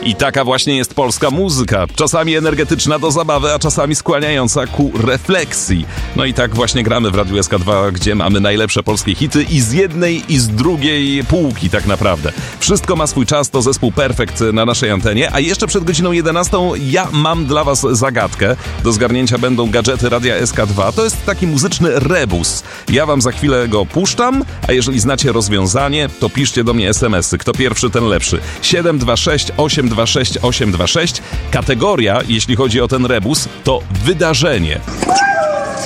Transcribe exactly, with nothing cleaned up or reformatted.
I taka właśnie jest polska muzyka. Czasami energetyczna do zabawy, a czasami skłaniająca ku refleksji. No i tak właśnie gramy w Radiu S K dwa, gdzie mamy najlepsze polskie hity i z jednej i z drugiej półki tak naprawdę. Wszystko ma swój czas, to zespół Perfekt na naszej antenie, a jeszcze przed godziną jedenastą ja mam dla was zagadkę. Do zgarnięcia będą gadżety Radia S K dwa. To jest taki muzyczny rebus. Ja wam za chwilę go puszczam, a jeżeli znacie rozwiązanie, to piszcie do mnie es em esy. Kto pierwszy, ten lepszy. siedem dwa sześć osiem dwa sześć osiem dwa sześć. Kategoria, jeśli chodzi o ten rebus, to wydarzenie.